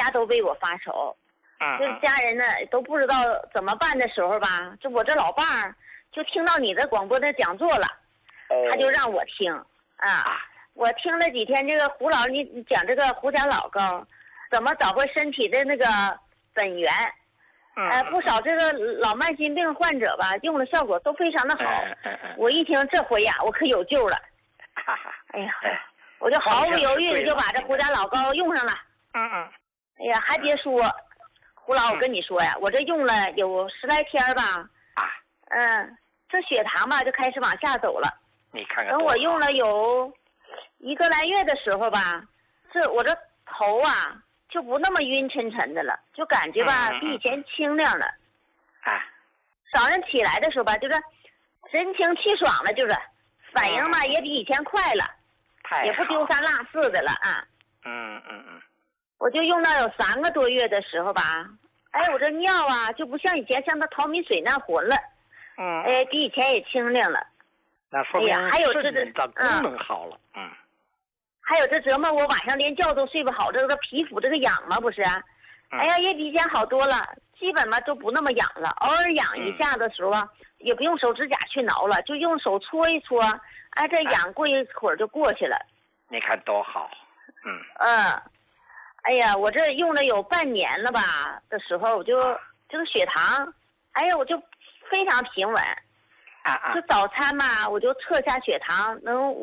家都为我发愁，就是家人呢都不知道怎么办的时候吧，就我这老伴儿就听到你的广播的讲座了，他就让我听啊。我听了几天这个胡老你讲这个胡家老高怎么找回身体的那个本源，不少这个老慢性病患者吧用了效果都非常的好。我一听这回呀，我可有救了。哎呀，我就毫不犹豫的就把这胡家老高用上了。哎呀，还别说，胡老，我跟你说呀，我这用了有10来天吧。这血糖吧就开始往下走了。 你看看。 等我用了有1个来月的时候吧，我这头啊就不那么晕沉沉的了，就感觉吧比以前清亮了。早上起来的时候吧，就是神清气爽了，就是反应吧也比以前快了，也不丢三落四的了啊。我就用到有3个多月的时候吧，哎，我这尿啊就不像以前像那淘米水那浑了，哎，比以前也清亮了。 那说明还有这肾脏功能好了。 还有这折磨我晚上连觉都睡不好，这个皮肤这个痒嘛不是啊？哎呀，也比以前好多了，基本嘛都不那么痒了，偶尔痒一下的时候啊，也不用手指甲去挠了，就用手搓一搓，哎，这痒过一会儿就过去了。 你看多好。 哎呀，我这用了有半年了吧的时候，我就这个血糖，哎呀，我就非常平稳。就早餐嘛，我就测下血糖能